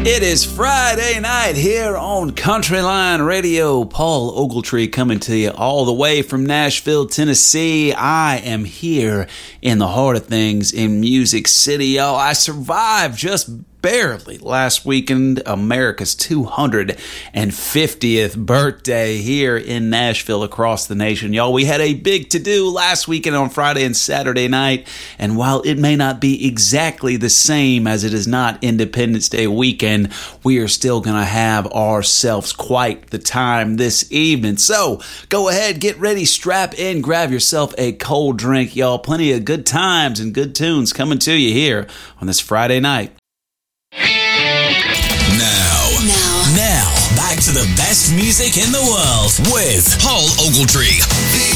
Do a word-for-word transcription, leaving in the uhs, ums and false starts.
It is Friday night here on Countryline Radio. Paul Ogletree coming to you all the way from Nashville, Tennessee. I am here in the heart of things in Music City, y'all. I survived just barely last weekend, America's two hundred fiftieth birthday here in Nashville, across the nation. Y'all, we had a big to-do last weekend on Friday and Saturday night, and while it may not be exactly the same as it is not Independence Day weekend, we are still going to have ourselves quite the time this evening. So go ahead, get ready, strap in, grab yourself a cold drink, y'all. Plenty of good times and good tunes coming to you here on this Friday night. Now, now, now, back to the best music in the world with Paul Ogletree.